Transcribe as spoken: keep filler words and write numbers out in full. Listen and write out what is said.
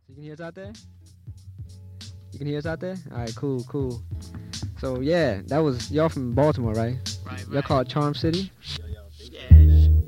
You can hear us out there? You can hear us out there? All right, cool, cool. So yeah, that was y'all from Baltimore, right? Right, Y'all right. call it Charm City? Yo, yo,